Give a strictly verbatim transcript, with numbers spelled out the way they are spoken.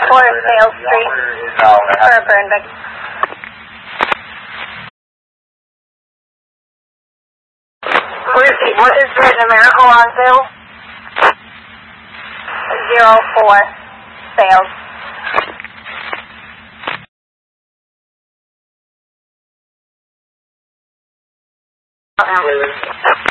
four Sales Street for a burn victim. What is Red America on sale? Zero four Sales. Uh-uh.